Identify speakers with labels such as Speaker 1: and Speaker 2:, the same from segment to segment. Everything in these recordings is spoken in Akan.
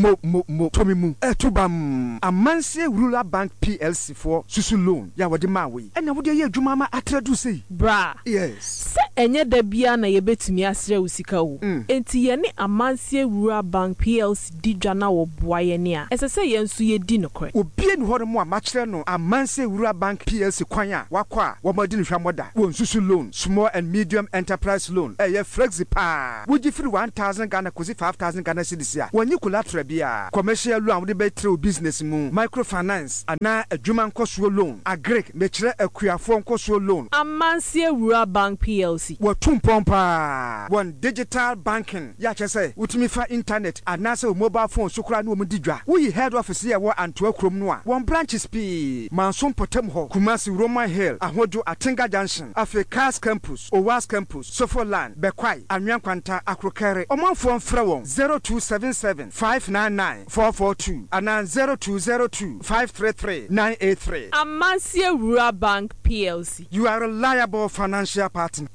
Speaker 1: mo tomimu etubam Amansie Rural Bank PLC for susu loan ya wode ma we ena wode ye adwuma ma atradu sei
Speaker 2: bra
Speaker 1: yes
Speaker 2: se enye da bia na ye betumi asre usika wo enti ye ne Amansie Rural Bank PLC didwa na wo boa ye ne a esese ye nso ye di nokore
Speaker 1: obie ni hore mo a ma kire no Amansie Rural Bank PLC kwan a wakwa wo madi ni hwamoda wo susu loan small and medium enterprise loan ye flexi pa wogi free 1000 Ghana kosi 5000 Ghana cedis a wonyi collateral bia commercial loan wode betre business mu microfinance ana adwuma nkoso loan agric mekire akuafo nkoso loan
Speaker 2: Amansie Rural Bank PLC
Speaker 1: wotum pompa one digital banking ya chese utumi fa internet anase mobile phone sukura no mudidwa we head office ye wo Antoa krom no a one branches p Manson Potem ho Kumasi Roman Hill Ahojo Atinga Junction Africa's campus Owas campus Sofoland Bekwai Anyankwanta Akrokere omanfo mfra won 0277 599 442 and 0202 533 983
Speaker 2: Amansie Rural Bank PLC.
Speaker 1: You are a reliable financial partner.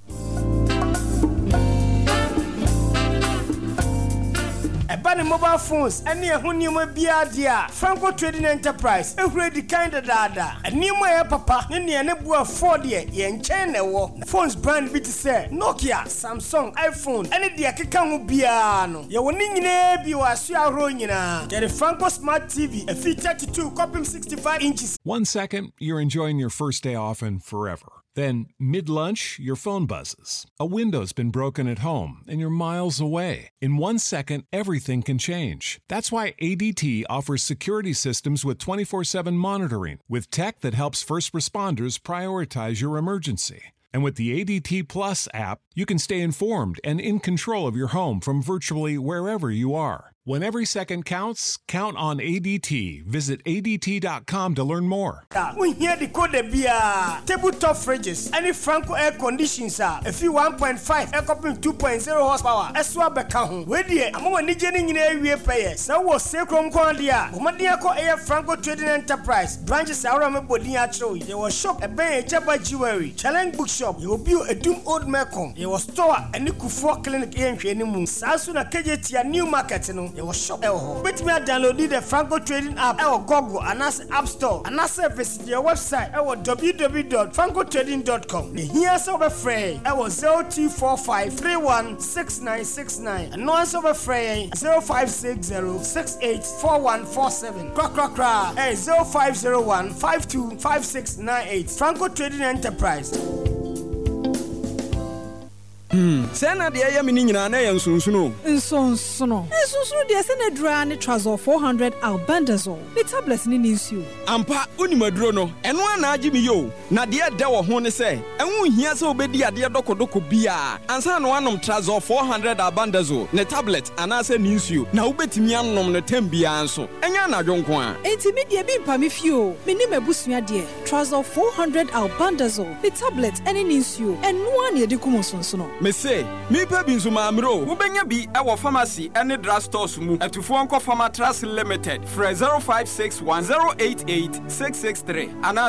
Speaker 3: Ebani mobile phones any ehunium bia dia Franco Trading Enterprise ehwe di kind dada enimo ye papa ne ne bua 4 de ye nchen na wo phones brand bi te say Nokia Samsung iPhone any de keka ho bia no ye woni nyina bi wa so ahro nyina the Franco Smart TV a fit 32 copy 65 inches.
Speaker 4: 1 second you're enjoying your first day off and forever. Then, mid-lunch, your phone buzzes. A window's been broken at home, and you're miles away. In 1 second, everything can change. That's why ADT offers security systems with 24/7 monitoring, with tech that helps first responders prioritize your emergency. And with the ADT Plus app, you can stay informed and in control of your home from virtually wherever you are. When every second counts, count on ADT. Visit ADT.com to learn more.
Speaker 3: We hear the code bia tabletop fridges, any Franco air conditions are a few 1.5 air copy 2.0 horsepower. Eswa beka ho. We die amon ni jeni nyina ewie paye. Sa wo sekrom kon dia. Omadia ko air Franco Trading Enterprise. Branches awra me bodin a chiro. There was shop e ben Echaba Jewelry, Challenge Bookshop. You bio Edum Old Mekong. There was store any Kufo Clinic enhwe ni mu. Sasu na KJT New Market no. You shop elho. Bet me download the Franco Trading app or Google and App Store and visit your website www.francotrading.com. Here so be free. 0245316969 and no answer be free 0560684147. Crack 0501525698. Franco Trading Enterprise.
Speaker 5: Sena de ya mini nyina na ya nsunsuno
Speaker 6: de sena dra ne trouser 400 albendazole the tablets ni nsuo
Speaker 5: ampa unimaduro no eno ana agi mi yo na de da wo ho ne se enwu hia se obedi ade dokodoko bia ansa no anom trouser 400 albendazole ne tablet ana se ni nsuo na ubetimi anom ne tambia anso enya na dwonko a
Speaker 6: enti me de bi mpa me fio me ni mabusua de trouser 400 albendazole the tablet ene ni nsuo eno ana ye de kumosonsono
Speaker 5: me say me pa bi nso maamro wo benya bi e wo pharmacy ene drug stores mu atufo onko Pharmatras Limited fra 0561088663 ana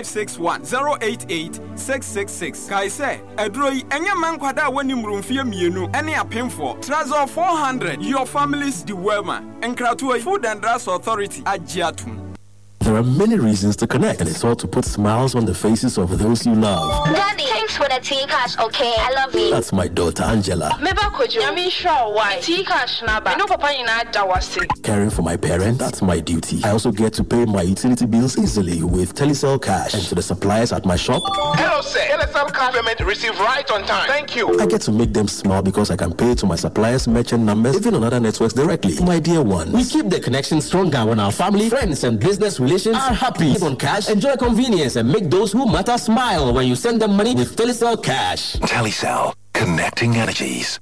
Speaker 5: 0561088666 kai say aduro yi enya mankwada wani mrumfie mienu ene apemfo Trazor 400 your family's diwema enkrato Food and Drugs Authority agiatum.
Speaker 7: There are many reasons to connect, and it's all to put smiles on the faces of those you love.
Speaker 8: Daddy, thanks for the tea cash, okay? I love you.
Speaker 7: That's my daughter, Angela. Caring for my parents, that's my duty. I also get to pay my utility bills easily with Telecel Cash. And to the suppliers at my shop.
Speaker 9: Hello, sir. Telecel Cash payment received right on time. Thank you.
Speaker 7: I get to make them smile because I can pay to my suppliers' merchant numbers, even on other networks directly. My dear ones, we keep the connection stronger when our family, friends, and business relations are happy. Live on cash, enjoy convenience, and make those who matter smile when you send them money with Telecel Cash.
Speaker 10: Telecel, connecting energies.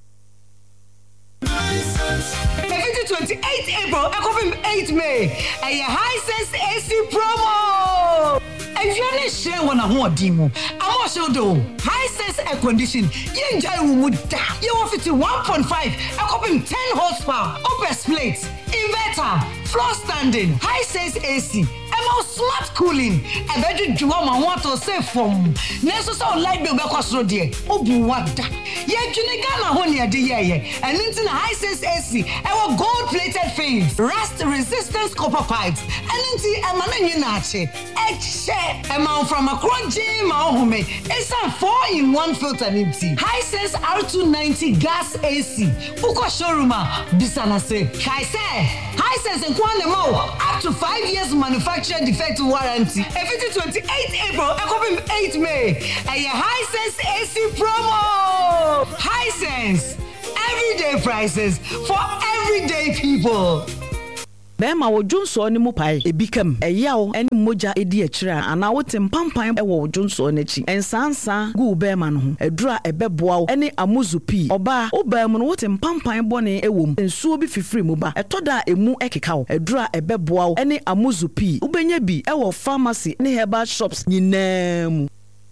Speaker 11: 28 April, I come 8 May. A Hisense AC promo. If you're not sure when I want demo, I want to do Hisense air condition. You enjoy wood. You want 1.5. I come 10 horsepower. Upper splits. inverter, floor standing, high sense AC, and smart cooling. A better Juama want to save from. Neso so light bill because so dear. Obuwada. Ye Junigana Honia de and into high sense AC, our gold plated fins, rust resistance copper pipes, and into a mananache. Eche amount from a crunchy Mahome. It's a 4-in-1 filter empty. High sense R290 gas AC. Uko showrooma. Bisana say. High sense and Quanemo up to 5 years manufacturer defect warranty. If 28 April, Ecopim 8 May. And your High Sense AC promo. High Sense. Everyday prices for everyday people.
Speaker 12: Bema wo Johnson ni mu pai ebikam eyawo eni moja edi akira ana wote mpampan wo Johnson n'achi ensansa gu bema no ho edura ebeboa wo eni amuzupi oba oba mu no wote mpampan bone ewom ensuo bi fifiri mu ba etoda emu ekeka wo edura ebeboa wo eni amuzupi ubenya bi ewo pharmacy ne herbal shops nyinam.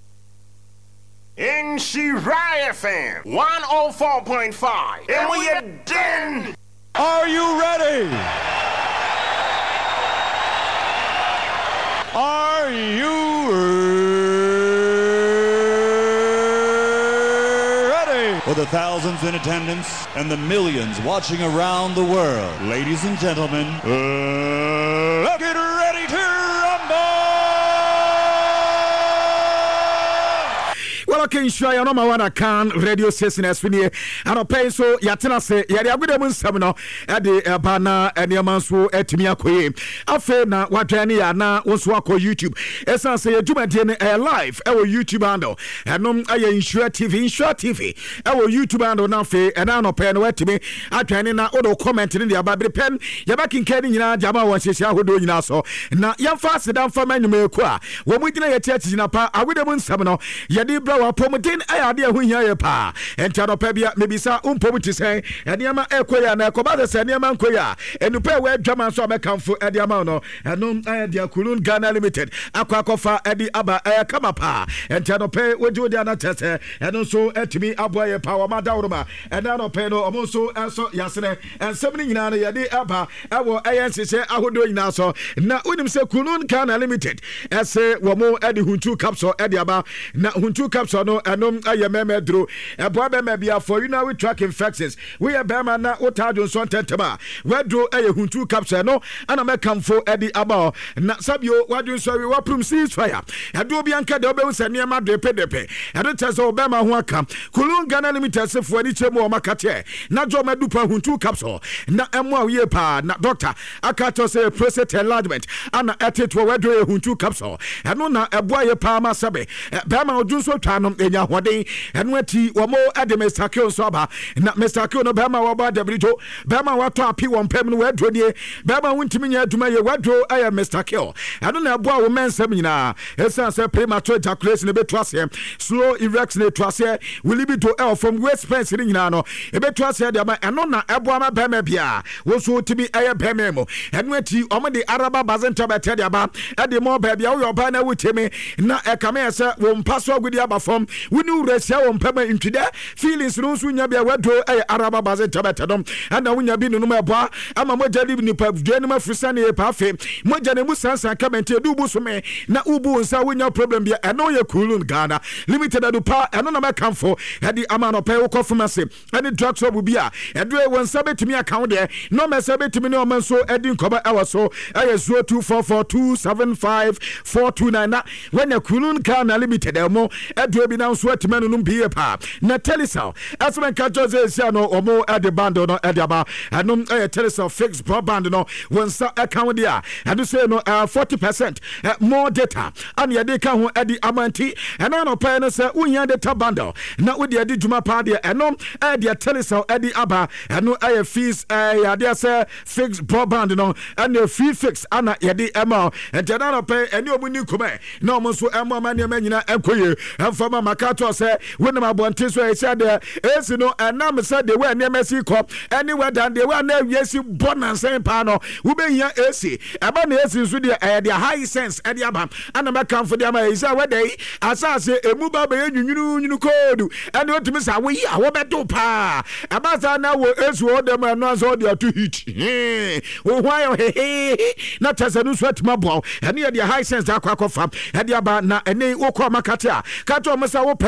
Speaker 9: In Shirai FM 104.5 and we are done.
Speaker 13: Are you ready? Are you ready? For the thousands in attendance and the millions watching around the world, ladies and gentlemen, let's get ready to rumble!
Speaker 1: Well, okay, sure, you know my one can radio station as we near and a pay so Yatina say, yeah, we don't seminar at the banner and the amanso at Miakoye. I feel now what any are now was walk on YouTube. As I say, you might live our YouTube handle and I insure TV, our YouTube handle now fair and I no pen wet to me. I try in auto comment in the Bible pen. You're back in Kenny, Jama was his who doing now so. Now, young fast down for many qua. When we did a church in a pa, I would have seminar. Yadi bro. Promoting I idea who here pa and Tano Pebia maybe sa pomiti say and Yama Equia na Kobada Saniaman Koya and you pay where German so I come for Eddie Amano and no idea Kulun Ghana Limited Aquacofa Eddie Abba Kamapa and Tano pay with Juliana Tessa and also Etimi Abway Power Madauruma and Nano Peno Amoso also Yasene and 79 Yadi Abba our ANC say I would do now so now Unim say Kulun Ghana Limited as say Wamo Eddie Huntu Capsule Eddie Abba na Huntu Capsule no anom ayememe dro eboa be mebia for you now we track infections we are bema na otajo so tentema wedro huntu capsule no ana mekamfo edi aba na sabio wadun so we waprum ceasefire edo bi anka de obewu sane ma depe edo teso obema ho aka Kulun Ghana Limited se fo ani chemu o makate na jo medupa huntu capsule na emo awie pa na doctor aka to say prostate enlargement ana etetwo wedro huntu capsule eno na eboa ye pa ma sabe bema odun so twa enya hode eno ati womo ade Mr. Q so aba na Mr. Q no bema wo ba debrito bema wato api won pem no wadro die bema wuntimi nya aduma ye wadro aye Mr. Q eno na eboa wo mensam nyina esa se premature ejaculation beto ase slow erection beto ase will be to L from waist space nyina no e beto ase de ma eno na eboa ma bema bia wo so timi aye bema mo eno ati omo de araba bazenta bete de aba e de mo ba bia wo yoba na wutemi na e kame ese wo mpaso agudi aba from wunu resia wo mpema intwide feelings no so nya bia wadro araba baze tabetadom ana wunya bi nunu meboa ama moja libi ni pa dwani ma frisa ne pa fe moja ne mu sansan comment edu bu so me na ubu nsa wunya problem bia eno ye Kulun Ghana Limited adu pa eno na mekamfo edi ama no pe wo kofumase eni drugs obu bia edu e won sabetimi account de no me sabetimi ne o manso edi nkoba ewaso 0244275429 na when Kulun Ghana Limited emo edu bi na so atimanu num pie pa na Telecel asmen ka Jose sia no omo ade band no ade aba anum Telecel fixed broadband no wonsa account dia adu say no 40% more data and ye dey ka ho ade amanti ena no pa no say unya data bundle na wo de ade djuma pa de enom ade Telecel ade aba eno fees ya de say fixed broadband no and free fix ana ye de ema ente na no pa eni omuni kuma na omo so ema manyama nyina ekoye emfa
Speaker 14: Obama Makato say when my bonte so I said AC no and now said they were near Messi Cup anywhere than they were near yes born and same panel we be here AC about the AC with the high sense at the abam and I'm come for them is where they as I say a move up you code and what to miss away our better pa about now is what them and not all the to hit why not as a new sweat my ball and near the high sense that crack of at the abam na any oko makatia kato masa wo pe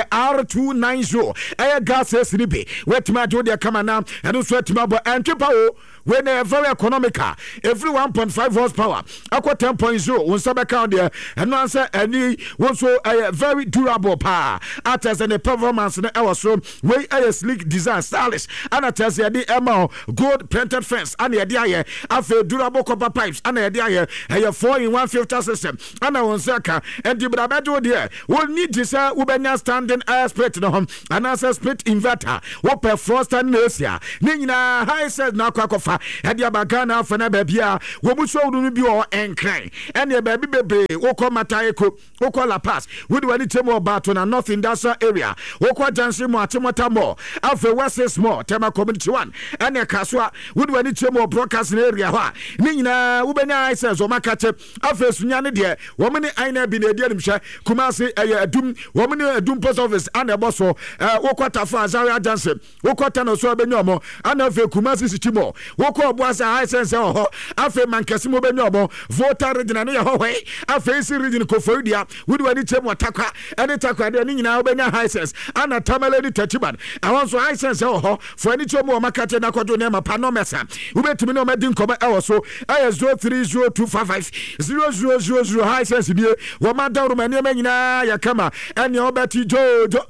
Speaker 14: R290 air gas sribe wet ma do dia kama na and sweat my ball and triple when very economical every 1.5 horsepower aqua 10.0 on sub account there and no answer any also a very durable power attest and the performance in our so way a sleek design stylish and attest the amount gold printed fence and the idea after durable copper pipes and the idea a 4-in-1 filter system and our circa and the brabado there will need this ubenya standing air split no home and answer split inverter what per frost and nursia nina high says na kwakofa and ya bagana fana babia wo muso ru bi o enkran and ya baby bebe woko mataeko woko la pass we do any temo about na north industrial area woko jansi mo atimota mo afa west small tema community 1 and ya kaswa we do any temo broadcast area ha ni nyina wo benya isense o makache afa sunya ne de wo mene aina bi na de nimhwe kumase adum wo mene adum post office and e boso woko tafa azaria jansi woko tano so benya mo and afa kumase sichimo woko boasa high sense ho afa mankasi mo benya mo voter region na ye ho hwe afa isi region kofodia we do any chemo takwa any takwa de ni nyina obenya high sense ana tamale ni tachiban awon so high sense ho for any chemo makate na kodo ne mapa no mesa we betimi no medin koba e so aye 030255 0000 high sense die wo madawro mane nyina ya kama ene obeti jojo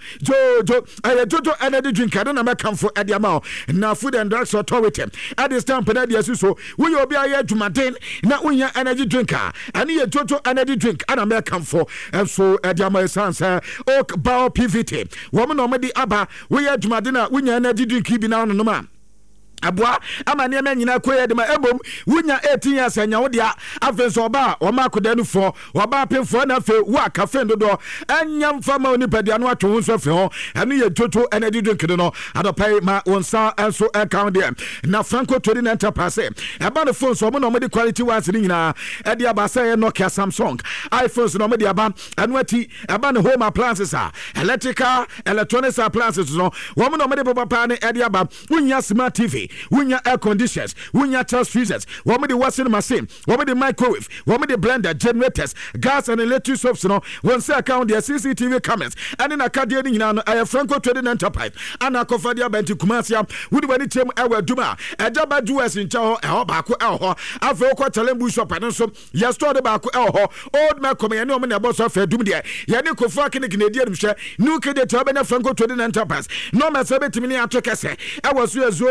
Speaker 14: aye jojo energy drink na mekamfo e dia ma na food and drugs authority at this time pena dia so we obi aye adwumaden na unya energy drinker ane ye jojo energy drink ana mekamfo so e dia ma sansa ok bao pvt wo no medi aba we adwumaden na unya energy drink bi na no ma abua ama ne nyina koye de ma ebom wunya 18 years anya wo dia afenso oba o ma koda nu fo oba pemfo na fe wa cafe dodo anya mfama oni padia no atwo so fe ho anu ye toto energy drink no adopai ma wonsa enso account there na Franco Trading Enterprise eba no phone so mo no medi quality ones ni nyina e dia ba say Nokia Samsung iPhones no medi aba anu ati eba no home appliances electrical electronics appliances no wo mo no medi papa ne e dia ba wunya smart TV wunya air conditioners wunya test freezers women the washing machine women the microwave women the blender generators gas and electric soaps no one say account their CCTV cameras and in akadia ni nyina no Franco Trading Enterprise ana kofadia benti kumasia wudi wani tem ewa duma ejaba US in chaho e ho baako e ho afa ko talembu shop and so ya store de baako e ho old man come yan no me na boss of dum de ya ne kofu akene gnedi adumhwe nu kede to be na Franco Trading Enterprise no me se betimi ni atokese e was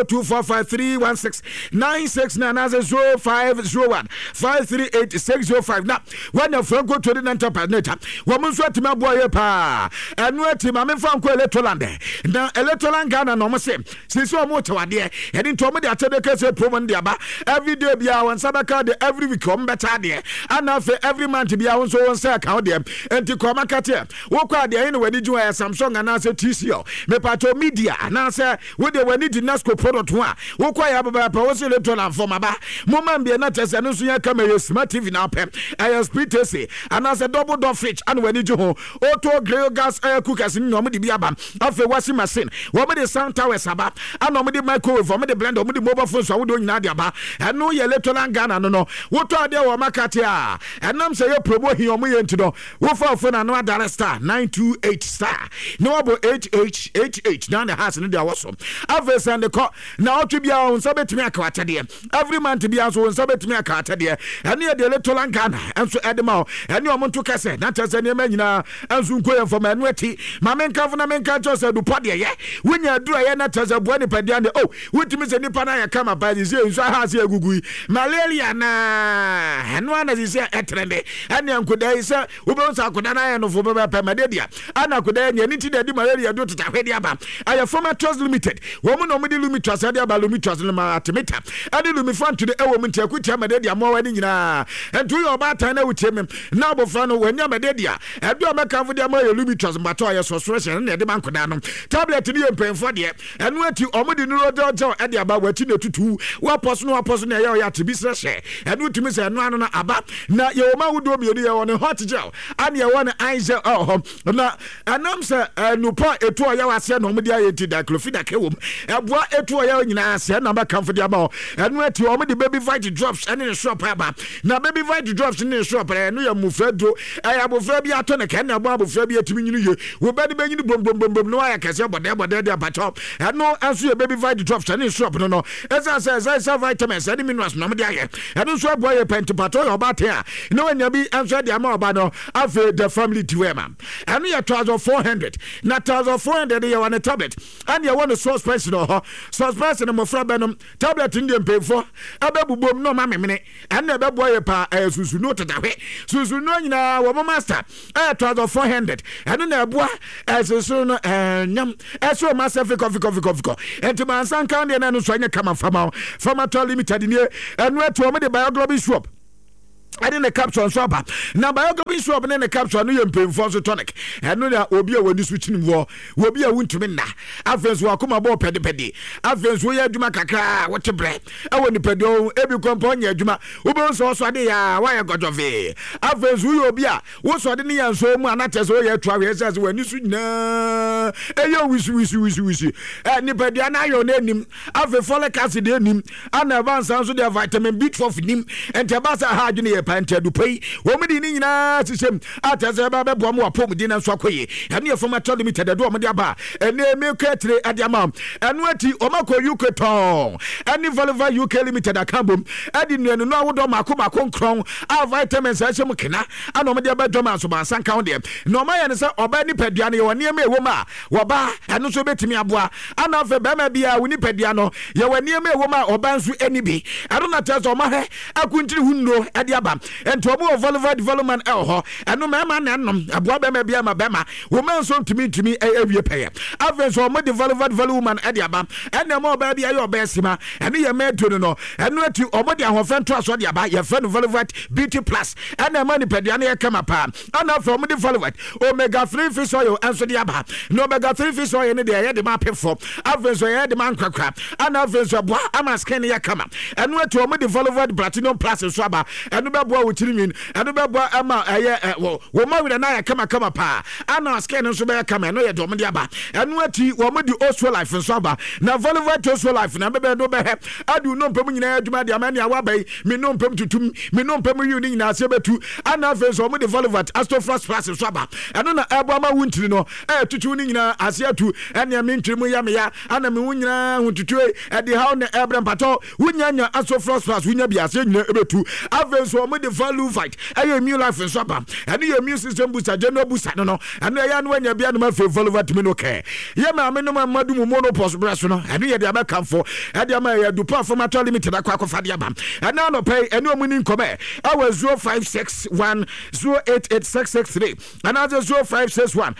Speaker 14: 0245316996 now when the Franco Trading Enterprise neta woman so atima boye pa enu atima me fan ko electroland na electroland Ghana no mo se sisi o mo tewade e din to mo de atede kase promo de aba every day bia won sabaka de every week o mbeta de ana fe every month bia won so won say account de enti ko makate wo kwa de ene wani juwa Samsung ana se TCL me pato media ana se we de wani di Nasco product ho a wo kwa ya baba pa wo se electroland form aba mo man bia na tese no so ya camera smart TV na pem ISP TC ana se double door fridge ana wani ju ho auto grill gas air cookers ni no mo de bia ba afa washing machine wo me de sound towers aba ana mo de microwave wo me de blender wo me de mobile phone so wo do nyina de aba eno ye electroland Ghana no wo to ade wo makate a enam se ye promo hi o mo ye nti no wo fa phone na adare star 928 star no abo 8888 na the house no de awoso afa send the call na otu bia on so betimi akawata de every month bia so on so betimi akawata de ene ye de electroland Ghana enso edema ene o mo nto kase na tese ne ma nyina enso nkoye for ma enu ati ma menka fo na menka cho se du pode ye wonya adura ye na tese bo ni padia de oh wotimi se nipa na ya kama pa ze enso ha se agugui malaria na eno ana se etrende ene ankoda ise wo be nsa akoda na ye no fo be pa ma de dia ana akoda ye ni ti de di malaria do tata hwede aba aya former trust limited wo mo no mo di limit trust de aba ba Lumitos no ma atemeta ade Lumifan to the ewo mtia kutia madedia mo wani nyina entu yo ba tan na wutie mem na abofra no wanya madedia edo meka fo dia ma Lumitos mbato aye suspension na de bankoda no tablet ni empemfo de enu ati omudi no rojo ade aba wati na tutu wa poso na ya tibisre hye enu timi se enu ano na aba na ye o ma wudo mienu ye won hot gel ane ye won aize na anam se nupa etu ya wase na omudi aye ti diclofenac kewom eboa etu ya nyina ase na ba kamfo dia ma enu ati omudi baby vite drops ane ne shop aba na baby vite drops ne shop enu ya mufredo ya bofra bi ato ne kan na bofra bi atimi nyinu ye wo ba de benyinu bom no ya kese bode dia bacho enu aso ye baby vite drops ane shop no esa vitamins ane minerals no mudi aye enu so eboa ye pentipato yo ba te a no anya bi anso dia ma oba no afi the family diwema enu ya 1400 na 1400 ye one tablet ane ye one suspension ho suspension mo fra benom tablet ndi empefo abebubom no ma memene ane ebeboa ye pa susu no tetahwe susu no nyina wo master 1400 ene na eboa susu no nyam eso master coffee enti mansan kan de na no so anya kama fama to limited ni enu eto mo de bioglobin shop ade ne capsule so ba na bioglobin shop ne capsule no ye mpemfo so tonic eno na obi a wani switch ni wo obi a wuntumi na afenso akoma bo pede afenso ye adwuma kakra wote bre awoni pedo ebi kompo nya adwuma obo so ade ya wa ye godove afenso ye obi a wo so ade ne ya nso mu anate so ye twa we sase wani su nyina eyo wisi ni pedo na yo na nim afe folic acid enim ana advance so de vitamin B12 nim entebasa ha adwene pante du pay wo me di ni nyina sisem atase ba bebo mo apom di na nso akoye ene ye format limited do mo di aba ene me kwetre adiama eno ati o mako UK ton ene Valiva UK limited akambom adi nuanu no awodo mako nkron a vitamins a chem kena ana mo di aba do ma so ba san kan de no ma ye ne se oba ni padua ne woni ema ewo ma wo ba eno so betimi aboa ana fe ba ma bia woni padua no ye woni ema ewo ma oba nso eni bi ado na tese o ma he akuntiri hunno adi aba ento obo Valiva development ho eno ma na ennom aboa ba ma bia ma ba ma wo ma nso tumi awie peye avenso mo Valiva development adi aba eno ma oba bia ye oba sima eno ye ma to no eno ati obo de ahofento aso de aba ye fe no Valiva beauty plus eno ma ni padua ne ye kama pa ana from the Valiva omega 3 fish oil enso de aba no omega 3 fish oil ne de ye de ma pefo avenso ye de man kwakra ana avenso boa ama skin ye kama eno ati omo de Valiva platinum plus so aba eno be boa wotirimin eno be boa ama ye wo ma wi na ye kama pa ana skin so be kama eno ye de omo de aba eno ati omo de Oslo life so aba na Valiva Oslo life na be do be he adu no mpem nyina aduma de ama ne awabai me no mpem tutum me no mpem yu ni nyina se betu ana avenso omo de Valiva Astrofast plus so aba eno na ebo ama wuntiri no tutu ni nyina ase atu ene me ntiri mu ya me ya ana me wunyina huntutu e de haw na ebrem pato wunyanya Astrofast plus wunya bi ase nyina ebetu avenso omo de value fight ayo immune life so aba ene your immune system booster general booster no ene ya no anya bia no ma fe Valiva timi no ke ye ma me no ma madu mu monopause breast no ene ye de abakamfo e de ma ya dupa format limited akwa de aba ene no pay ene omuni nkome awa 0561 088663 ana 0561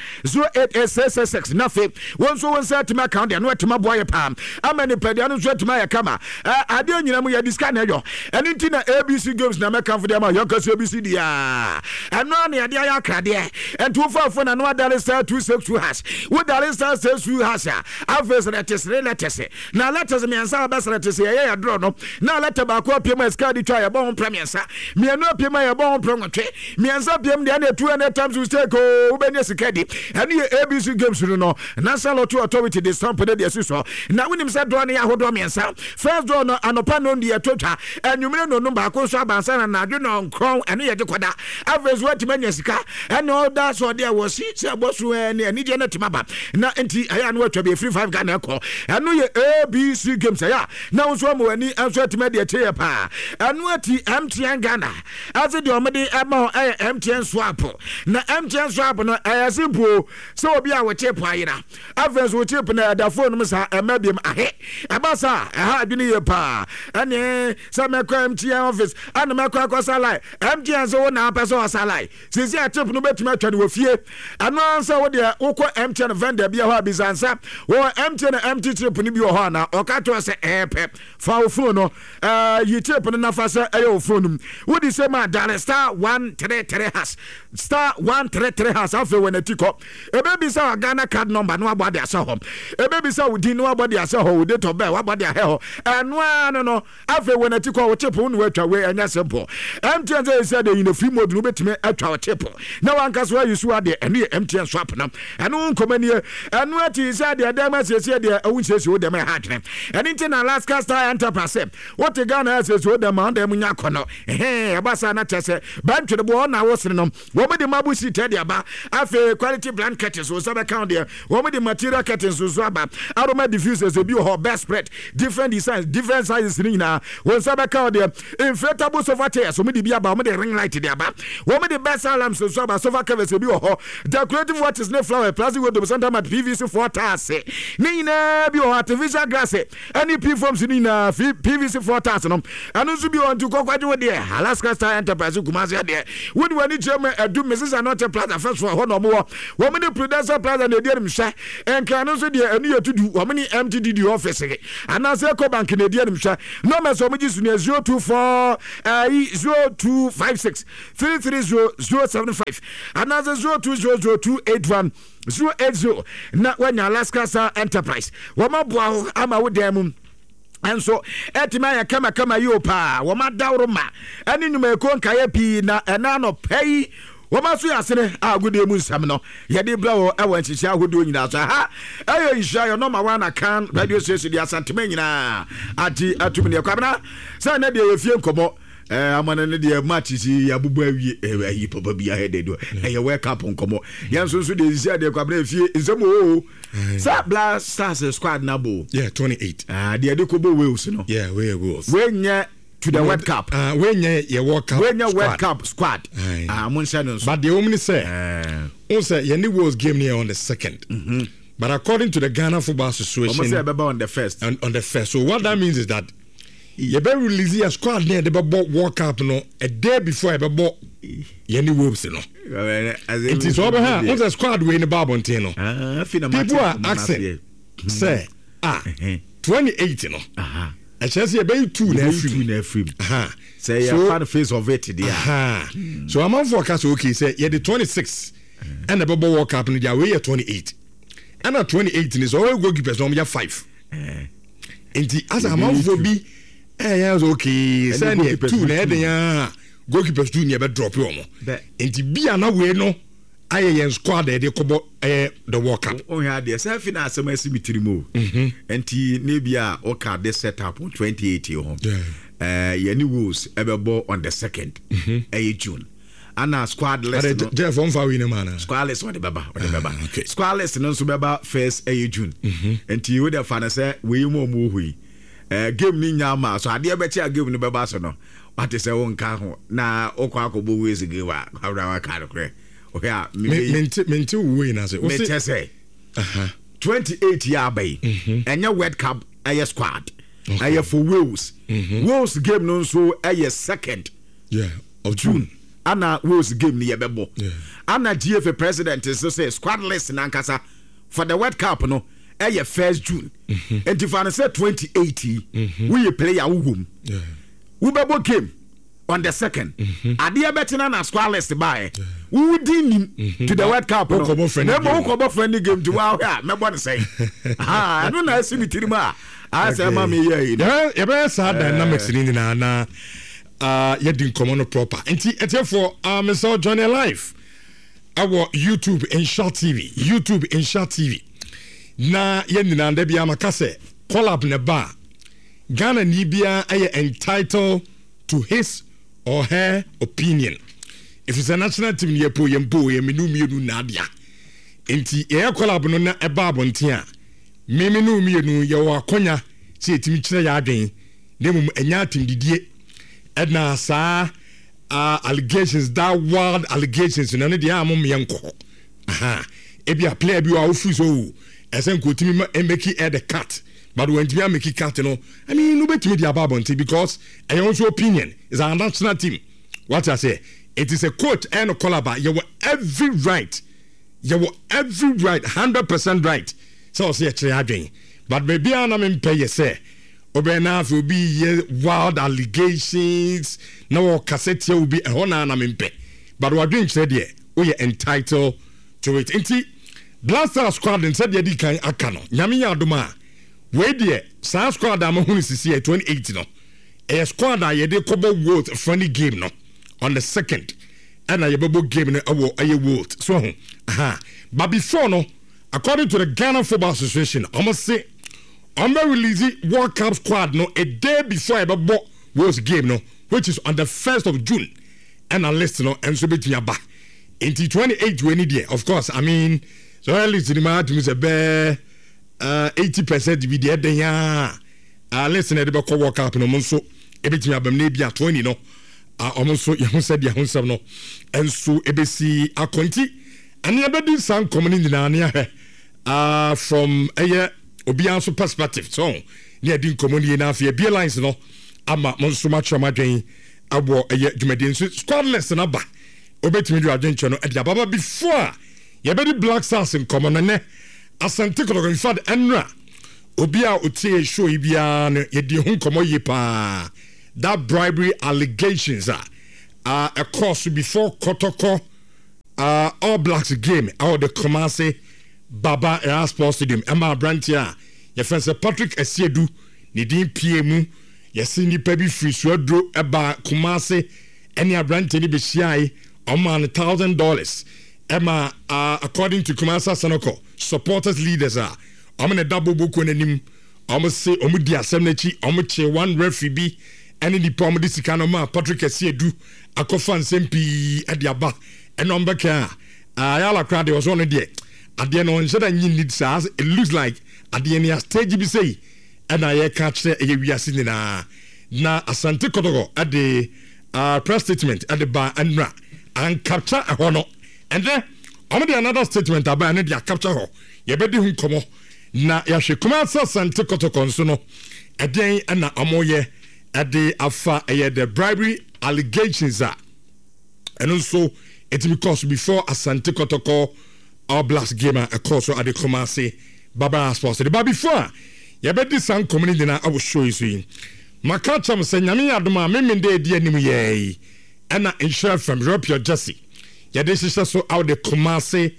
Speaker 14: 088666 na fe wonso wonsa tima account de no atima boye pam amani pedia no so atima ya kama ade nyina mu ya diska na yo ene ntina ABC games na mekamfo de ma yo kase ABC dia eno na ya de ya krade ento fafo na no adare star 262 hash wo dare star 262 hash afes letters na letters me ansa ba letters ya draw no na letter ba ko apiem eska di twa ya bon premiersa me no apiem ya bon promotwe me ansa apiem de na 200 times mistake o be ne sikadi ene ABC games no national lottery authority de stamp de so na wonim se draw na ya hodo me ansa first draw no anopa no de etotwa enwumere no ba ko so abansa na adwo no nkron ene ye de koda average what manya sika ene oda so de wo si se abosu ene je na timaba na enti aya no atwa be free 5 Ghana ko eno ye ABC games aya na wo so mo ani anso atima de tie pa eno ati MTN Ghana aze de omede ema MTN swap na MTN swap no aya simple so obi a wo chip ayira average wo chip na da phone mu sa emabiem ahe abasa aha adwene ye pa ene sa me kwa MTN office ana me kwa salai MTN so na person salai sisi a chip no betumi atwa ne wofie ano ansa wo de wokɔ MTN vendor bia hɔ abizansa wo MTN MT chip ni bi hɔ na ɔka to se epe fa wo phone no yi chip no na fa se ɛyɛ wo phone wo di se ma dial star 133 hash star 133 hash afa when atiko ebe bi sa Ghana card number no abɔ de asa hɔ ebe bi sa wo din no abɔ de asa hɔ wo date of birth abɔ de ahɛ hɔ ɛno no afa when atiko wo chip wo no atwa we anya simple MTN say de in a free mode no betime atwa wo chip na wanka so ayi so ade ɛne MTN swap na ɛno nkomanie ɛno ati say de dem asiesie de awunhyesi wo dem ha twene ɛne nti na Alaska Star Enterprise what Ghana asiesie wo dem anda mu nya kono abasa na tese bantwe bo na wo sene no wo me de mabusi tede aba afi quality blankets wo sabe count there wo me de material curtains so aba aroma diffusers ebi ho best spread different designs different sizes ni na wo sabe count there inflatable sofa chairs wo me de bi aba wo me de ring light de aba wo me de best alarms so aba sofa covers ebi ho decorative watches ne flower plastic window center mat PVC 4 tiles ni na bi ho artificial grass any P forms ni na PVC 4 tiles no anu so bi on to kokwaje wo de Alaska Star Enterprise Kumasi de wo di wani chema edu Mrs. Anote Plaza first for ho no mo wo me de Prudential Plaza na de nim hwa enka no so de anu yetudu wo me ni MTDD office ana se ko bank na de nim hwa no me so mo ji sunu 024 0256 330075 ana 02000281 080 na wanya Alaska Star Enterprise wo ma boa ho ama wo dem enso etima ya kama yo pa wo ma dawro ma ani nyuma eko nkaye pi na ena no pei wo ma so yasene agode mu nsam no ye de bra wo ewa nchichi agodo nyina so ha ayo isha yo no ma wana kan radio station dia santema nyina ati atumi ne kwabna sa na de yefie nkomo amana ne de matchi ya bubu awie ayi papa bia he de do eye wake up nkomo yanso so de zi ade kwabna fie nsemo sa Blast Stars squad na bo
Speaker 15: 28
Speaker 14: de ko bo Wales no
Speaker 15: we Wales
Speaker 14: we to the World Cup
Speaker 15: we nya World Cup
Speaker 14: we nya World Cup squad mun say no
Speaker 15: but the omni say on say ye Wales game near on the 2nd but according to the Ghana Football Association
Speaker 14: we say on the 1st
Speaker 15: on the 1st so what that means is that you better release a squad near the World Cup no a day before I bought Yenny Wolves no. It is over here. What's a squad way in the Barbontino? People are asking, say, 2018 no. I shall say about 2 na
Speaker 14: say you fan face of it there.
Speaker 15: So I'm on forecast okay say yeah the 26 and the World Cup in the way 28. And at 2018 is all goalkeepers no 5. As I'm on for be yes okay say 2 na dey goalkeepers do near drop you enti bia na we no ayen squad de kobo the World Cup
Speaker 14: on ya dey say final asem mitiri mo enti ne bia o ka the setup 2018 ho Yenny Wolves ebebo on the 2nd June ana squad list no
Speaker 15: Jeff on fa we no man
Speaker 14: squad list on the baba squad list no so beba first June enti we the fan say we mo hui game ni nyama so ade be chia game ni beba so no what is won ka ho na okwa akobo we zige wa awra ka kre o ya
Speaker 15: menti we na say
Speaker 14: me say 28 year bay enya World Cup aye squad aye for Wales Wales game no so aye 2nd
Speaker 15: of June
Speaker 14: ana Wales game ni yebebo ana GFA president so say squad list na nkasa for the World Cup no aye 1st June and if I say 2080 we play a wum Ubebo came on the 2nd. Adia betina na squad list by. We did to the World Cup. No friendly game to wow. Me born say. I don't know see me tirima. I say mama here.
Speaker 15: Yeah, be sad dynamics in na you didn't come on proper. Enti for Mr. Johnny Live. Our YouTube and Short TV. Na yendina ndebia makase collab ne ba Ghana Nibia are entitled to his or her opinion. If it's a national team, yempo yeminu nadia. Enti collab no na eba bontia. Memenu mienu yawa konya si etimi kire ya adwen. Nemu enya team didie. Edna sa allegations that wild allegations no ne dia amom yenko. Ebi a player bi wa ofu so. Esen ko timi make the cut. But when you make it cut, I mean, no bet me the ababonti because I also opinion is our national team. What I say, it is a coach and a collaborator. You were every right. 100% right. So say actually, but maybe I'm in pay. You say, Obena will be wild allegations. No cassette will be a honor and I'm in pay. But we're doing said yeah, we are entitled to it. Inti Blaster squad and said yadi kan akano. Nyami aduma. We dear, Sa squad I'm on is here 2018 no. A squad I yede kobo vote a friendly game no on the 2nd. And I yebo game no a vote. So but before no, according to the Ghana Football Association, I must say I'm releasing World Cup squad no a day before I bought was game no, which is on the 1st of June. And I listen no and so bit me back. Into 28 20 day. Of course, I mean so at least the matter is a bear 80% be there then listen at the back World Cup no so a bit me abam 20 no almost so you said ya hunsam no and so ebesi akonti and you better some coming in the from a obianso perspective so near din community na fe be lines no ama monso matcha madwen abo dwumadi nso squadless na ba obetimi do adwenche no e baba before ye be the Black Stars in common ne asante ko in fact enra obi a otie show ibia no ye di hu komo ye pa that bribery allegations are a course before Kotoko All Blacks game out the Kumasi Baba Air Sports Stadium Emma Brantia your friend Patrick Esiedu Nidin PMU yesi nipa bi free swedro eba Kumasi any Brantia ni be shiai oman $1,000 Emma according to Kumasi Sanoko supporters leaders are omen a double book when nim almost say omudi asem nachi omoche one referee bi any the palm this kind man Patrick Esiedu akofan sempi adiaba enombeka yala crowd was on there at the end on said need SARS it looks like at the end stage be say and I catch we are sitting na Asante Kotogo at the press statement at the bar and capture a honor and then on the another statement about and they capture her you better him come na ya she come out Asante Kotogo so no a day and na amoye at the afa the bribery allegations are and also it's because before Asante Kotoko All Blacks game a course at the Kumasi Baba Sports but before you better some community na I will show you so Makacham say nyame adoma me de die nim ye and insure from Europe your Jesse ya this is so out the Kumasi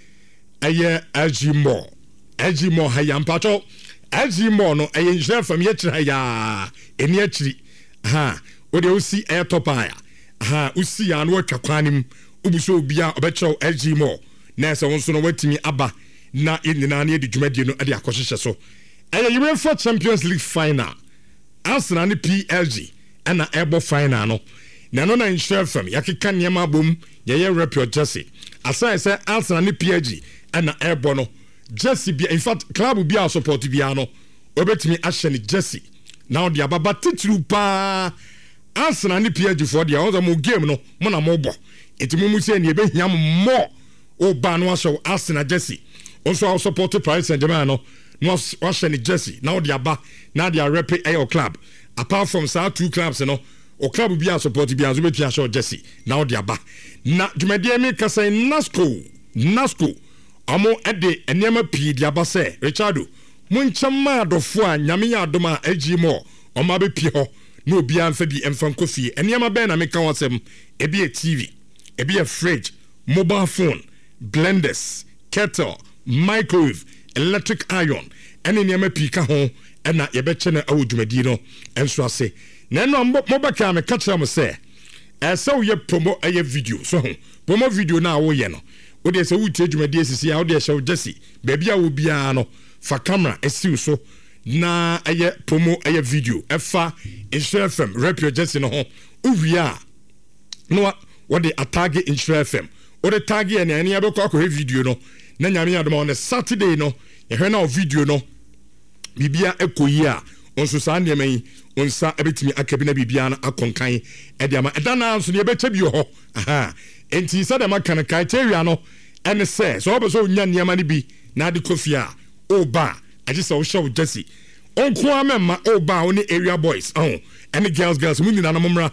Speaker 15: LG Mo hayam pato LG Mo no insure from yechira ya eni achiri o de usi air topaya usi ya no atwa kwanim ubuso bia obecho LG Mo na se won so no watimi aba na enina na de dwumadi no de akohyehe so UEFA Champions League final Arsenal ni PLG na ebo final no na no na insure fam yakeka niam bom ye Rapio Jesse aside say Arsenal ni PLG na ebo no Jesse bia in fact club bia support bia no obetimi ahye ni Jesse now the ababa titru pa Arsenal ni PLG for the other mo game no mo na mo bo etimu mu se ni ebe hiam mo o ba no aso Arsenal Jesse also our support Paris Saint-Germain no was ni Jesse now the aba now the rep ayo club apart from sa two clubs no o club bia support bia zo betia show Jesse now the aba na dwumade me kasa Nasco amo ede enema pi the aba se Richardo munchama adofo a nyame ya adoma agi mo o ma be pi ho no bia mfa bi emfa nkofie enema be na meka wasem ebi a TV ebi a fridge mobile phone blenders kettle microwave electric iron ene enema pi ka ho ena ye be chene awodwumadi no enso ase na no mobaka me ka kira mo se so ye promo aye video so promo video na wo ye no wo de se wo tie dwumadi asisi a wo de show Jesse baby a wo bia no fa camera esiw so na aye promo aye video efa Insure FM Rapio Jesse no ho uwia no what the attack Insure FM or the tag and any other video no na nyame adoma on Saturday no ye hwe na video no bibia ekoyia onso sa ndem yi onsa ebetimi akabina bibia na akonkan e de ama edana nso ne ebecha bi ho enti sa de maka na criteria no ene se so obeso nya niam ne bi na de kofia oba agisa wo show Jesse onko amema oba oni area boys any girls mu nyina na momra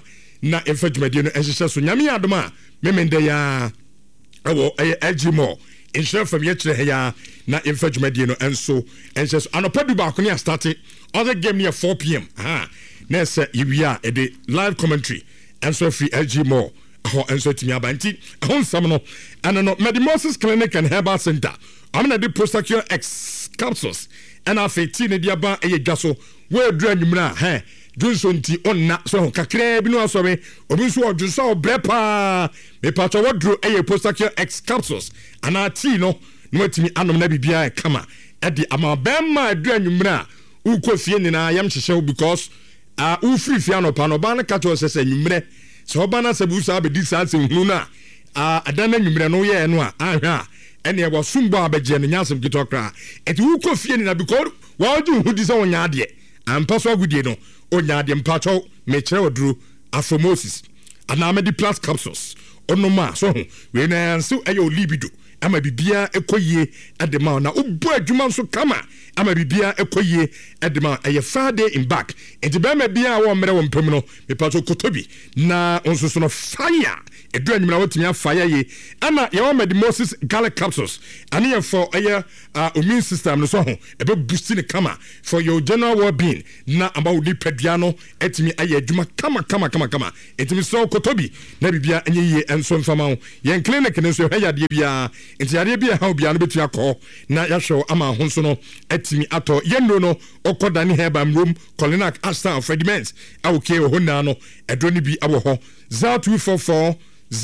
Speaker 15: na ɛmfa dwumadie no ɛhyehyɛ so nyame adom a memende ya ɛwɔ ɛyɛ LG Mall nhyɛ fam yɛkyerɛ ha ya na ɛmfa dwumadie no ɛnso ɛnhyɛ so anɔpa du baako ne a starte other game near 4 p.m. Na ɛsɛ yɛwie a ɛde live commentary ɛnso afiri LG Mall ɛhɔ ɛnso atumi aba nti ɛho nsɛm no ɛno no Medimosis Clinic and Herbal Center amena de Prostacure X capsules ɛna afei tii ne de aba ɛyɛ dwa so wɔaduru anwummerɛ a Johnson nti onna so kakra bi no asɔre obi nso ɔdwonso ɔbrɛ paa mepatɔ wɔduru ɛyɛ Prostacure X capsules ana tii no na watumi anom na bibia kama ɛde ama bɛma aduru anwummerɛ a ukɔ fie nyinaa yam hyehyɛ wo because ufiri fie anɔpa no ɔbaa no ka kyerɛ sɛ anwummerɛ sɛ ɔbaa no asɛ bi wosaa bɛdi saa sɛ hunu no a adan no anwummerɛ no woyɛɛ no a ahwɛ a ɛneɛ wɔsombɔ a bɛgyeɛ no nyasɛm ketɔ koraa ɛnti wokɔ fie nyinaa because wɔwogye wo ho di sɛ wonyɛ adeɛ ampa so agodie no ɔnya adeɛ mpakyɛw mekyerɛ wɔduro Afromosis anaa mede plus capsules ɔnom a so ho wei na nso ɛyɛ olibido ama bibia ɛkɔ yie ɛde ma na wobɔ adwuma nso kama ama bibia ɛkɔ yie ɛde ma ɛyɛ Friday in back enti bɛma bia wɔ mmerɛ wɔ mpam no mepatɔ kotobi na nso so no fire ɛdu anyimna wɔtumi afire ye ana yɛwɔ Medimosis garlic capsules ane yɛ for ɛyɛ immune system no so ho ɛbɛ boost ne kama for your general well-being na ama wo nipadua no ɛtumi ayɛ adwuma kama ɛtumi so kotobi na bibia ɛnyɛ yie ɛnso mfama wo yɛn clinic ne nso ɛhɛ yadeɛ bia enti yadeɛ bia ha bia no betu akɔ na yɛhwɛ ama ho nso no ɛtumi atɔ yɛnno no ɔkɔda ne herba mrom Colinac Asta Frediments awokee wɔ hɔ naa no ɛdɔ ne bi awɔ hɔ 0244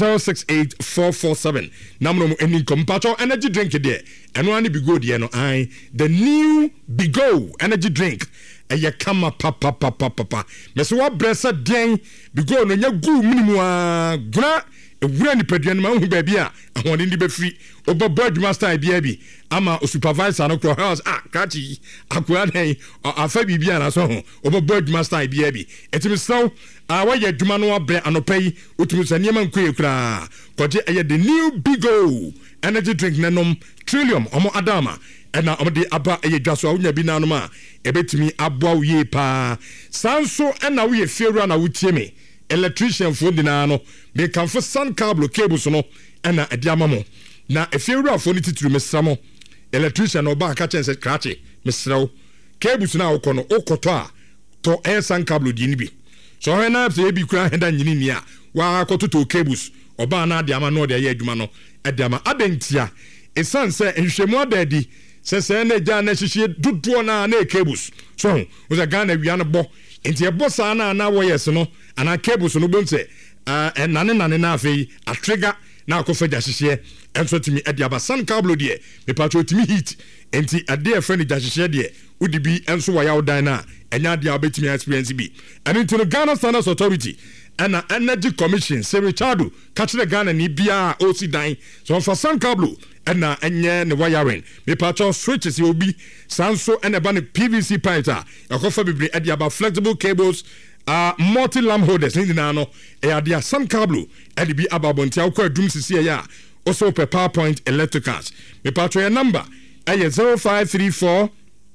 Speaker 15: 068447 namno eni kompacho energy drink there eno ani bigo there no I the new bigo energy drink eye kama papa meso wa bresa den bigo no nya gu minimu a guna ewura ni paduan ma hu ba bia ahone ndi be free obobo adwuma style bia bi ama supervisor no kro house kachi akura den afa bibia na so ho obobo adwuma style bia bi etimi saw why adwuma no abre anopai otumi saniema nkoye kura koje eye the new bigo energy drink nanom trillium omo adama ena omde aba eye dwaso awunya bi nanom a ebetimi aboa uye pa sanso ena wo ye fiewura na wutie me electrician fo dina no me kan for sun cable cables no ena edi amamo na efiewura fo ni tituru mesamo electrician no ba ka chense krache mesrew cables na wo kono okoto a to sun cable di ni bi so when na say bi kura henda nyini ni a wa akoto cables oba na ade ama no de ye adwuma no ade ama abentia esan se nhwemu adadi se na ja na hihie duduo na cables so wo za Ghana wia no bo enti e bo sa na wo yes no ana cables no bo nse nane na afei a trigger na akofa ja hihie enso timi ade aba sun cable de me patro timi heat enti ade e friend ja hihie de udi bi enso wa yaw dan na enya de abetimi experience bi and into the Ghana Standards Authority and Energy Commission say Richardo catch the Ghana ni bia osi dan so for sun cable and enye ne wiring me patro switches you be sanso and eba ne PVC pipe akofa bibre ade aba flexible cables multi lamp holders ni na no e ade sun cable ade bi ababontia akwa adum sisi ya also per PowerPoint electricals me patro your number 0534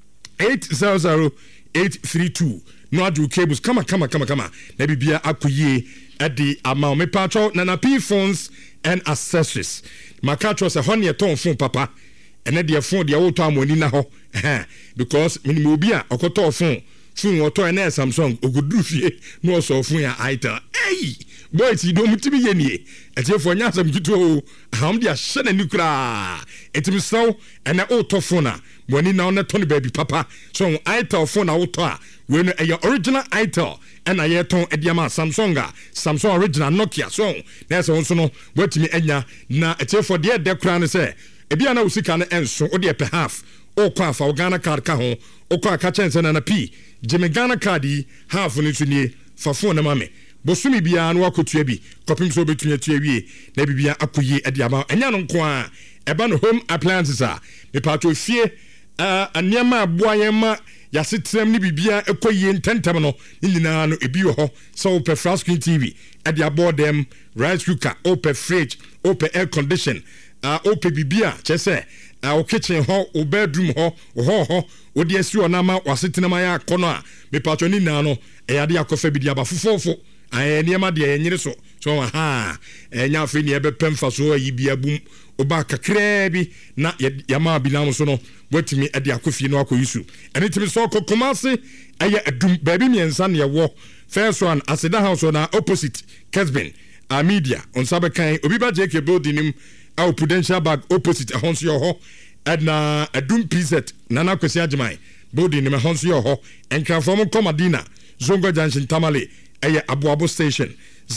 Speaker 15: 800-832 no adu cables kama na bibia akoye ade ama me patro na P phones and accessories makatro se honey ton phone papa ene de phone de woto amoni na ho because minimum obi a okoto phone woto ene Samsung ogudu fie no so phone ya Itel boy ti do mutimi ye nie etiefo nya asam kito ham de ahye na nikura etimi saw ene woto phone a moni na on ton baby papa so Itel phone na woto a we no original Itel and I ton ediama Samsung original Nokia so na so nso no watimi enya na etiefo de kura ne se ebia na usika na enso o de per half o kwa fa Ghana card ka ho o kwa ka chense na P Jimmy Ghana card half ni so nie fa phone na mame bosumi bia na wakotua bi kopim so betunya tuawie na bibia akoye ediama enya no nko a eba no home appliances a me pato fie aniama aboayema yasetrem ni bibia ekoye ntentem no nyina no ebi ho so per flat screen TV at the aboard them rice cooker open fridge open air condition open bibia chese o kitchen ho o bedroom ho o de asi onama wasetena ma ya kono a me patro ni na no e ade akofa bidi aba fofofo nneɛma deɛ yɛnyere so ha ɛnya afei ne ɛbɛpɛ mfa so ayi bia bum oba kakraa bi na yɛma bi nam so no watumi de akɔfie no akɔ yisu ɛne timi sɛ ɔkɔ Kumasi ɛyɛ adum baabi mmiɛnsa ne yɛwɔ first one Aseda House na opposite Kesbin media on Sabakan obi ba JK building nim our Prudential Bank opposite ahonso yɛ hɔ ɛna adum PZ Nana Kwesi Agyeman building nim ahonso yɛ hɔ ɛnkrafo mo Madina Zongo Junction Tamale ɛyɛ Abuabo station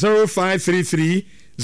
Speaker 15: 0533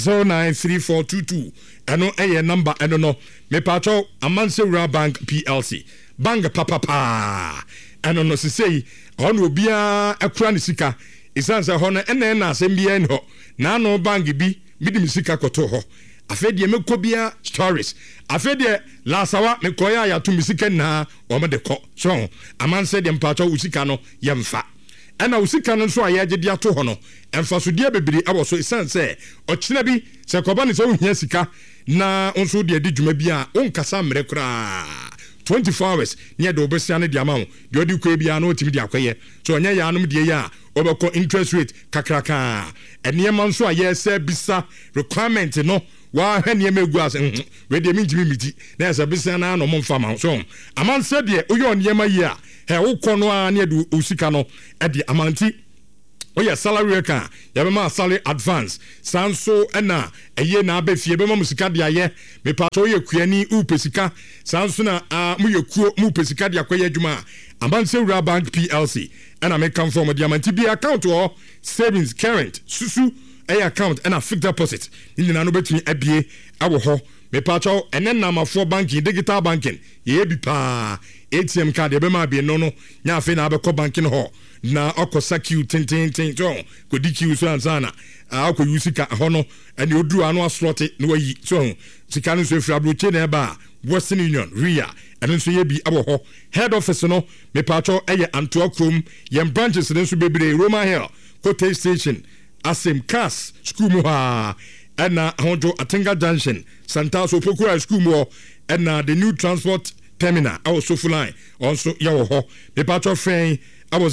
Speaker 15: 093422 ɛno ɛyɛ number ɛno no mepacho Amanse Rural Bank PLC bank papa ɛno no sesei ɔno obia akura ne sika isansa hɔ no ɛna asɛm bia ne hɔ na no bank bi midim sika kɔto hɔ afei deɛ mekɔ bia stories afei deɛ lasawa mekɔya ya to misika na ɔmo de kɔ so Amanse deɛ mepacho usika no yɛmfa ɛna usika no nso a yɛgye de ato hɔ no ɛmfasodeɛ bebree ɛwɔ so isan sɛ ɔkyena bi sɛ kɔba ne sɛ wohia sika na nso de adi dwuma bi a wonkasa mmerɛ koraa 24 hours ne yɛde wobɛsia no de ama wo deɛ ɔde kɔɛ biara na ɔtumi de akɔyɛ so ɔnyɛ yɛ anom deɛ yɛ a wɔbɛkɔ interest rate kakraka ɛnneɛma nso a yɛsɛ bisa requirement no wahwɛ nneɛma egu ase wɛdeɛ mentimi miti na yɛsɛ bisa no ano momfa ma so Amanse deɛ woyɛ nneɛma yi a wokɔ no a ne yɛde osika no ɛde amanti oyɛ salary ka yɛbɛma salary advance sanso ɛna ɛyɛ na abɛfie bɛma musika de ayɛ mepato yɛ kuani upesika sanso na mu yɛ kuo mu pesika de akɔyɛ adwuma Amanse Rural Bank PLC ɛna me come from diamanti bi account or savings current susu ɛyɛ account ɛna fixed deposit nyina no betumi abie awɔ hɔ mepato ɛnɛ namafo banking digital banking yɛ bi pa ATM card yɛbɛma abie no nya afei na abɛkɔ banking hɔ na okosa kiu tintin to kodi kiu so ansana akɔ yusika hɔ no ɛne oduru ano aslote no wayi so sika no so efra broche na eba Western Union RIA ɛno nso yɛ bi abɔ hɔ head office no mepacho ɛyɛ Antoa Krom yɛn branches no nso bebree Roma Hill Kote Station Asem Cas school mu ha ɛna ahodo Atenga Junction Santa so Pokura school mu ɛna the new transport terminal our Sofu line also yɛwɔ hɔ mepacho fɛn our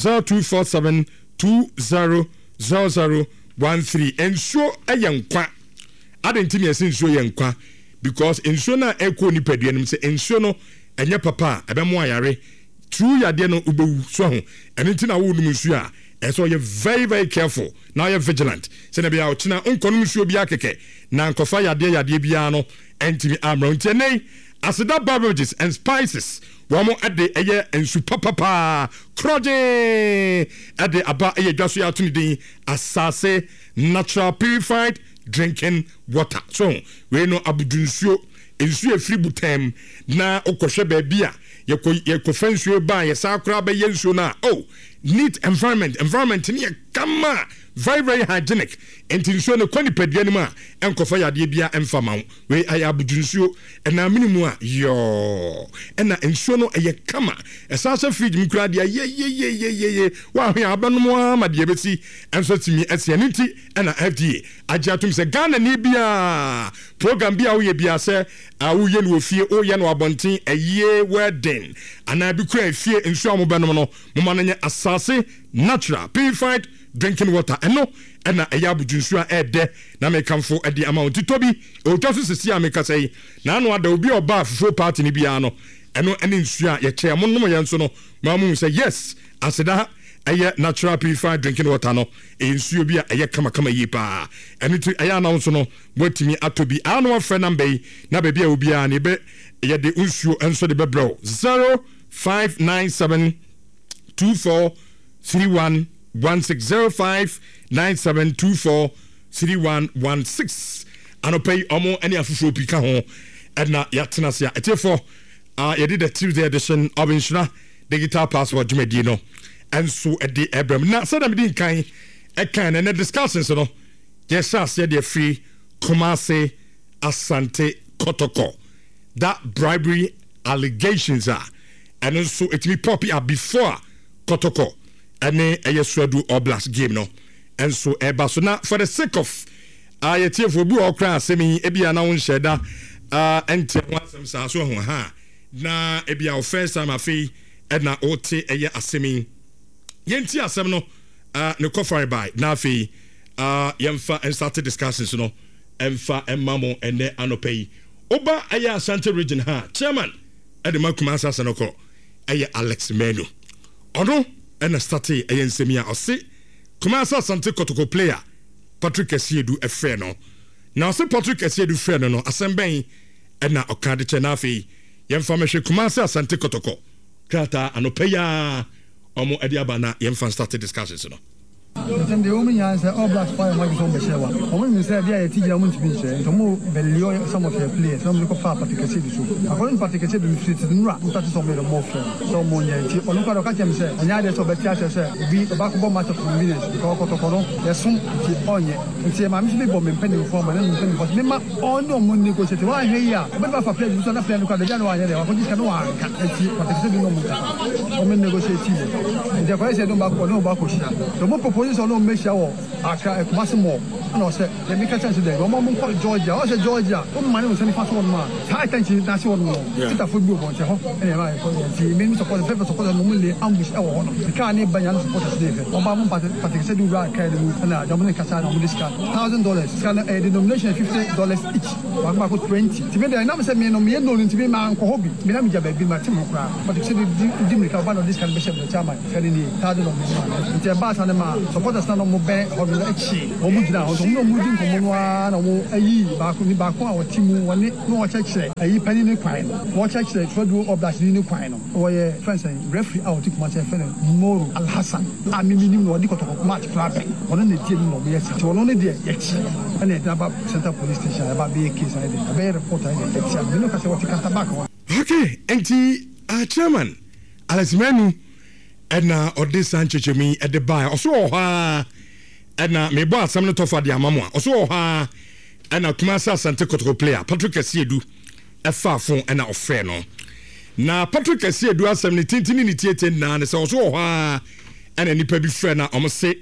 Speaker 15: 0247200013 ensuo eyenkwa adentimi ese ensuo yenkwa because ensuo na eko nipadua nim se ensuo no enye papa ebemo ayare true yade no ubewu so ho enenti na wo num ensuo a enso you very very careful now you vigilant se na bia o kina onkonum ensuo bia keke na nkofa yade bia no entimi amra ntienei Aseda beverages and spices wamo ade eye ensu papa kroje ade aba eye dwaso ya to ni asase natural purified drinking water so we no abudunsuo ensu efiri butem na okohwe ba bia yeko fansuo ba ye sakra ba yensuo na neat environment ni kama very very hygienic entinsuo no kwani padua ni ma enkofa yade bia emfama we ayabudunsuo na minimu a yo na ensuo no eye kama esasa fridge mkura de ye wa hwe abanom ama de besi enso timi esianiti na FDA agiatum se Ghana ni bia program bia wo ye bia se wo ye no ofie o ye no abonten eye wedding ana bi kura fie ensuo mo benom no mo ma no asase natural purified drinking water eno na eya budunsu a ede na mekamfo ede amount tobi o twaso sisi a mekasai na anu ada obi oba afufo party ni bia no eno ene nsu a ye che mo nom ye nso no ma mu say yes Aseda eye natural purified drinking water no ensu bi a eye kama yi pa eno ti aya na nso no watimi atobi anu afre number yi na be bia obi a ne be ye de nsu enso de be bro 0597 2431 160597243116 anopay omo any afufo pika ho edna yatena sia etefo yedi the Tuesday edition of Insura digital passport jumedi no enso edi ebram na sada me din kan ekan na discussions no yes say the free Kumasi Asante Kotoko that bribery allegations are and also it be popular before Kotoko ane eyeswadu oblast game no and so so na for the sake of ayetiefo bi okra asemi ebia na won sheda ente wasem sa so ho ha na ebia first time afi na ote eye asemi yenti asem no ne kofare by na afi yɛmfa and started discussions no ɛmfa ɛma mo ɛnɛ anɔpɛ yi oba ɛyɛ Asante region ha chairman ɛde ma Kumasi Asanokɔ ɛyɛ Alex Menu ɔno ɛna started ɛyɛ nsɛm a ɔse Kumasi Asante Kotoko player Patrick Esiedu ɛfɛ no na ɔse Patrick Esiedu fɛ no asɛm bɛn ɛna ɔka de kyɛ na afei yɛmfa mɛhwɛ Kumasi Asante Kotoko krata anɔpɛ yi a ɔmo ɛde aba na yɛmfa started discussions no.
Speaker 16: The woman has all black fire might be some Beshewa. Woman said, yeah, teacher, I want to be there. To move Belio, some of your players, some look far, particular city. According to particular city, it's in Rat, that is some of the more fair. So, Monia, or look at the say, and yeah, there's a better say, be a back of matter of convenience, because Kotoko, there's some on you. And say, I'm usually bombing penny for my name, but Mima, all no money negotiated. Why here? But for players, you don't have to look at the January, or what you can want, and see what the city no more. Women negotiating. And the price I don't back or no back. The more proposals or no make sure aka Kumasi and I said let me catch today one more call Georgia I said Georgia money was sending fast one man high attention that's one more it's a football one so anyway the main support the support normally ambush our the car near Banyan support today one particular do right carry and Dominic Casano on this car $1,000 can a denomination $50 each one mark 20 to me the number said me no me no to be man ko hobby me na me jabe be my team kra but you say the dimmy ka ban on this can be the chairman telling the $1,000 it's a bass and ma support na mo be hodo echi o mu gina hodo mo mu din ko mo na wo ayi ba ko a wo timu woni no wo chekire ayi pani ni kwan wo chekire tradu obdas ni kwan no wo ye friends referee out to match fe Moro Al Hassan amimi ni no di ko to match club wono na tie no be yesi wono ne de echi ana da ba center police station ba be case ai de be report ai de echi amino ka se wo tikata back
Speaker 15: okay enti chairman Alex Menu ɛna ɔde sanchechemi ɛde bae ɔso wɔ hɔ a ɛna mebɔ asɛm no tɔfo ade ama mo a ɔso wɔ hɔ a ɛna Kumasi Asante Kotoko player Patrick Esiedu ɛfa afon ɛna ɔfrɛ no na Patrick Esiedu asɛm ne tintini ne tietie na ne sɛ ɔso wɔ hɔ a ɛna nipa bi frɛ na ɔmo se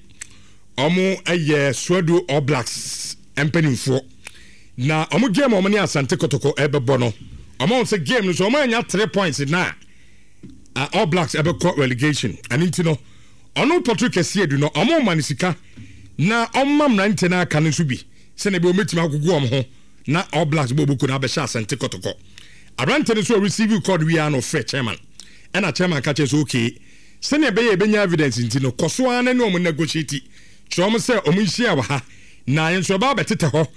Speaker 15: ɔmo ɛyɛ Suadu All Blacks mpanimfoɔ na ɔmo game ɔmo ne Asante Kotoko ɛbɛbɔ no ɔmo sɛ game no so ɔmo anya 3 points na All Blacks ever caught relegation and into no ono Patrick Esiedu no omo manisika na omam na ntena aka no bi se na be ometima agugu om ho na All Blacks bobuku na be sha Asante Kotoko abrante no so receive card we are no fair chairman and a chairman catch us okay se na be ye benya evidence into no koso an na omo negotiate chom se omo hia wa ha na yenso ba betete ho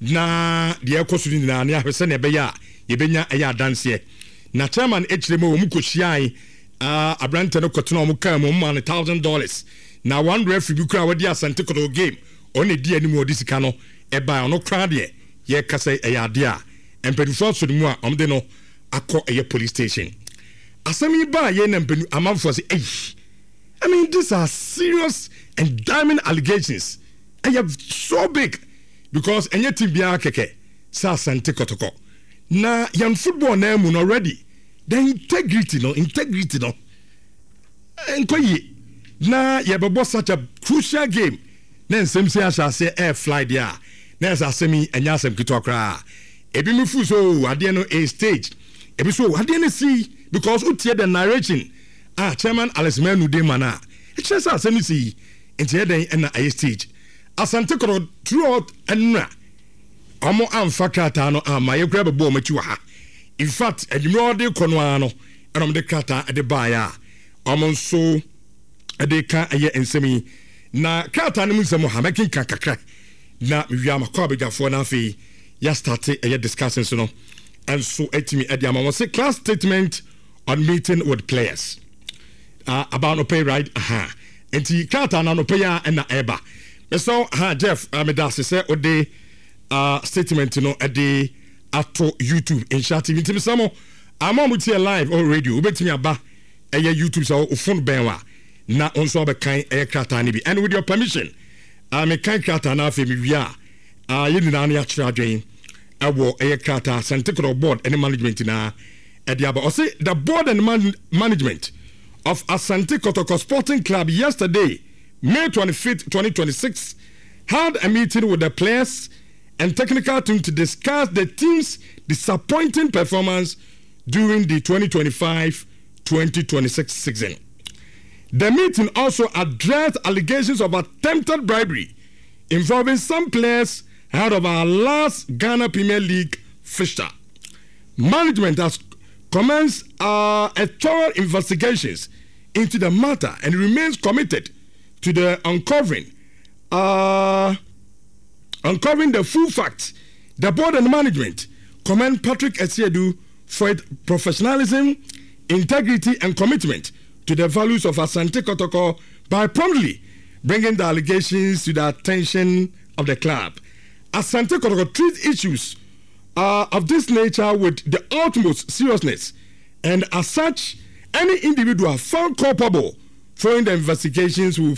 Speaker 15: na de ekoso ni na ne ahwese na be ya ye benya eya dance na chairman echiremo omo kohyian abrante no kotono omo kan mo man $1,000 na one referee bi kura wadi Asante Kotoko game on edi animu odi sika no e ba ono kra de ye kasa eyade a empedufo so mu a omde no akọ eye police station asemi ba ye na empenu amanfo say I mean these are serious and damning allegations and you so big because enye team bia keke sa Asante Kotoko na yan football na mu already the integrity no enkoyi na ye bebo such a crucial game na nsem se asha se air fly there na asemi enya asem kitokra ebi me fu so ade no a stage ebi so ade no see because utie the narration chairman Alex Menu de mana it says asemi see entie den na a stage Asante Kotoko throughout enra omo amfa krata no ama ye kura bebo machi wa ha in fact edwuma de kono ano enom de krata de baaya omo so de ka eye ensemi na krata no nsemo ha makin kakakra na wi amakọ abegafo na afi ya start eye discussion so no and so etimi e de amamo say class statement on meeting with players about no pay right enti krata na no pay ya na eba so Jeff amedase say ode statement no ede ato YouTube in chat TV ntimi samo amamuti live or radio ubetimi aba eye YouTube so phone benwa na onso abekan eye krata ni bi and with your permission me kan krata na afi mi wia yeni na ya kira adwen ewo eye krata Asante Kotoko board and management na ede aba o say the board and management of Asante Kotoko Sporting Club yesterday May 25th 2026 held a meeting with the players and technical team to discuss the team's disappointing performance during the 2025-2026 season. The meeting also addressed allegations of attempted bribery involving some players ahead of our last Ghana Premier League fixture. Management has commenced a thorough investigations into the matter and remains committed to the uncovering the full facts. The board and management commend Patrick Essiedu for its professionalism, integrity, and commitment to the values of Asante Kotoko by promptly bringing the allegations to the attention of the club. Asante Kotoko treats issues of this nature with the utmost seriousness, and as such, any individual found culpable following the investigations will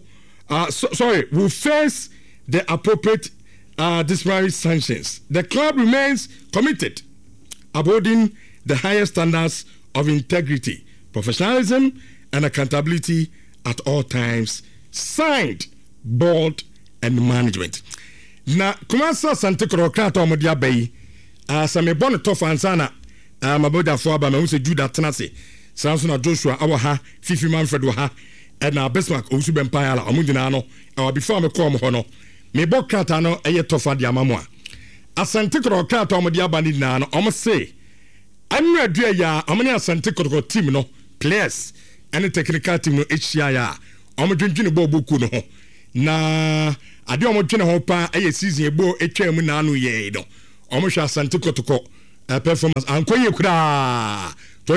Speaker 15: face the appropriate disciplinary sanctions. The club remains committed, upholding the highest standards of integrity, professionalism, and accountability at all times. Signed, board, and management. Na kumasa Asante Kotoko omodia bayi asame bone tofa ansana maboda fo aba ma Juda tenase sanso na Joshua awa Fifi Manfred wa ha na Bismarck osu bempa ala omudina no before me call mo hono me bokata no eye tofa dia mamwa Asante Kotoko omodia bani na no omo say annu adua ya omne Asante Kotoko team no players and technical team no ehia ya omo dwendwene boku no ho na ade omo dwene ho pa eye season ebo etwa mu na anu ye no omo hwa Asante Kotoko performance ankoye kura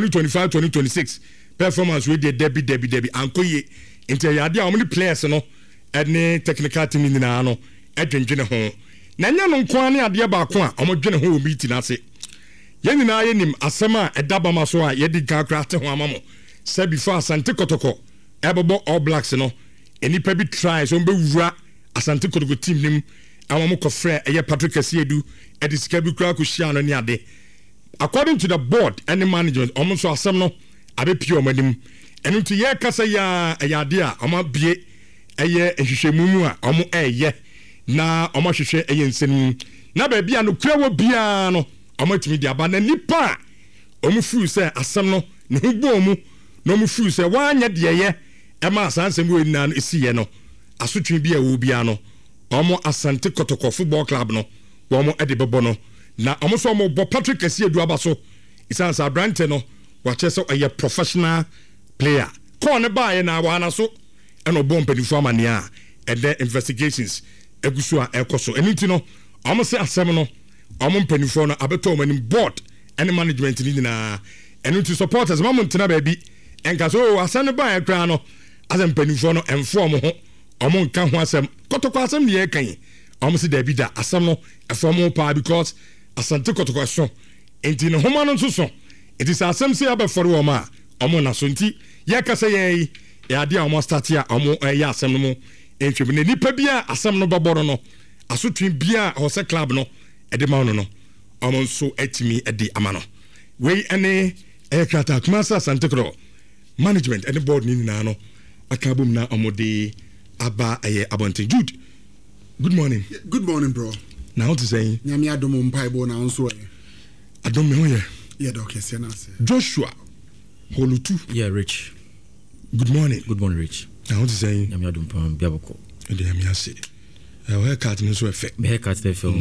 Speaker 15: 2025-2026 performance we dey debi ankoye inte ya ade omo ni players no ene technical team ni na no edwendwene ho na nya no nko ane ade ba ko a omo dwene ho obi ti na se yeni na yenim asema edaba maso a yedi kakra te ho amamo se before Asante Kotoko ebobo All Blacks no enipa bi try so mbe wura Asante Kotoko team nim awamo kofre eye Patrick Essiedu edisika bi kura ko hia no ne ade. According to the board and the management almost asem no abe pure manim enu to ye kasa ya ade a oma bie eye ehwehwemu mu a omo eye na omo hwehwe eye nsem na ba bia no kura wo bia no omo timi dia ba na nipa omo furu se asem no ne hubo mu no omo furu se wanya de ye ema asansem we na esi ye no asotwe bia wo bia no omo Asante Kotoko football club no omo ede bebo no na omo so omo bo Patrick Essiedu abaso isansa brante no wa cheso a professional player ko ne ba ye na wa na so eno bomb pedifo amane a ede investigations egusu a ekoso eniti no omo se asem no omo pedifo no abeto omo board and management ni na eniti supporters mamo ntina ba bi enka so asem ba ye kra no asem pedifo no enfo omo ho omo nka ho asem Kotoko asem ye kan omo se da bi da asem no efo mo pa because Asante Kotoko so enti no homa no so it is asem se abefore wo ma omo na so enti ye kasa ye ade a omo start ya omo ye asem no mo entwem ne nipa bia asem no baboro no asotwe bia hose club no ede ma no omo so etimi ede ama no we ene krata kuma sa Asante Kotoko management and board ni na no akabum na omo de aba abonten Jude. Good morning.
Speaker 17: Yeah, good morning, bro.
Speaker 15: Now what to say?
Speaker 17: Nyami adomo mpaibo na onso e.
Speaker 15: Adom me ho ye.
Speaker 17: Yeah, doc, yes, na say.
Speaker 15: Joshua Holutu.
Speaker 18: Yeah, Rich.
Speaker 15: Good morning.
Speaker 18: Good morning, Rich.
Speaker 15: Now what to say?
Speaker 18: Nyami adom pam biaboko.
Speaker 15: Ede nyami ase. Haircut no so effect.
Speaker 18: Me haircut the film.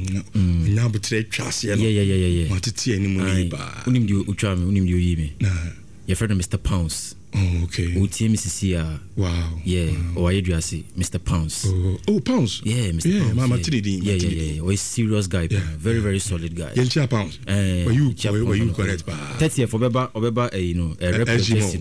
Speaker 15: Nya betre twase no.
Speaker 18: Yeah.
Speaker 15: Matete ani mu ni ba.
Speaker 18: Unim di utwa me, unim di oyi me.
Speaker 15: Na.
Speaker 18: Your friend Mr. Pounce.
Speaker 15: Oh, okay.
Speaker 18: Utie Mrs.
Speaker 15: Wow.
Speaker 18: Yeah. Wow. Mr. Pounce.
Speaker 15: Oh, Pounce.
Speaker 18: Yeah, Mr. Pounce.
Speaker 15: Mama
Speaker 18: Yeah. Oh, he's serious guy. Yeah. Very solid guy.
Speaker 15: Yencha Pounce. Were you correct?
Speaker 18: 30 for Obeba, representation.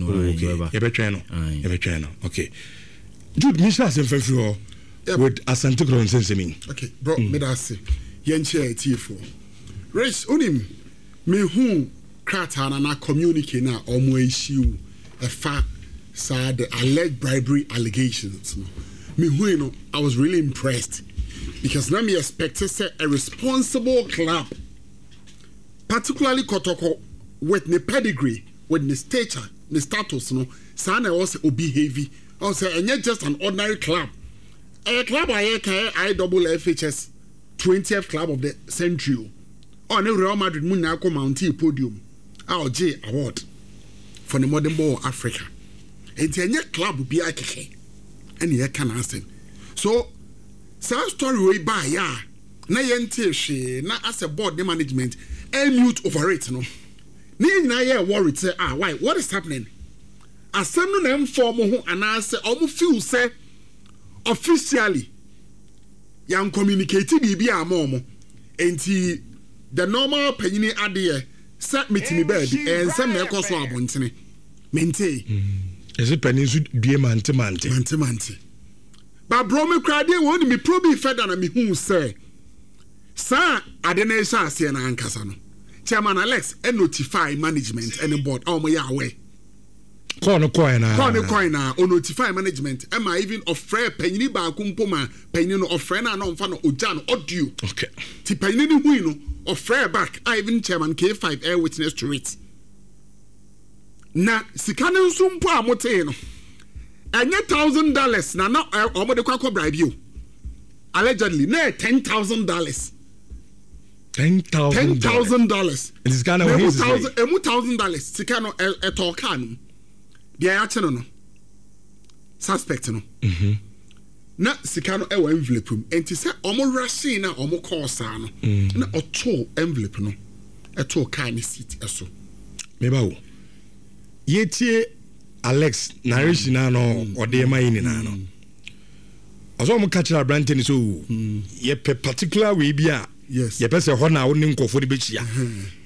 Speaker 15: Okay. Okay. Dude, Misha Senfefu with Asante Kotoko Nsensemi.
Speaker 17: Okay, bro, me da say. Yencha TFO. Race unim me hu krata na communicate na omo issue efa sa the alleged bribery allegations no me hu no I was really impressed because now me expected say a responsible club, particularly Kotoko, with the pedigree, with the stature, the status no sana also obi heavy also and not just an ordinary club, a club IFFHS 20th club of the century. Oh, no, Real Madrid Muna come Mountie podium. Our J award for the modern ball Africa. And the club will be a and you can answer. So, saa story wey ba ya na yente hwe na as a board management mute over it no ni nyina ye worry say why what is happening asem no na inform ho anase omo feel say officially yan communicate bibi amomo enti the normal panyini ade set meeting baby and some na ekoso abontene mente
Speaker 15: ese paninsu due mante ba bro me krade won mi probi feda na mi hu say sa ade na esa ase na ankasa no chairman Alex notify management and board omo ya aware Corner coin na
Speaker 17: o notify management am I even offer panyini ba kumpoma panyini no offer na no mfa no oja no audio
Speaker 15: okay
Speaker 17: ti panyini hui no offer back I even chairman K5 air witness to it na sikane nsumpo amote no enye $1,000 na omo de kwakọ bribe you allegedly na $10,000 $10,000
Speaker 15: it is Ghana
Speaker 17: $1,000 sikano etokano dia ya cheno no suspect no na sikano e wa envelope enti se omo rushing na omo call sa no na oto envelope no eto car ni seat eso
Speaker 15: me ba wo yetie Alex narration na no ode ma yin na no oso mo catch brand so ye particular we bia
Speaker 17: yes
Speaker 15: ye pese ho na wo ni nkofo de be chia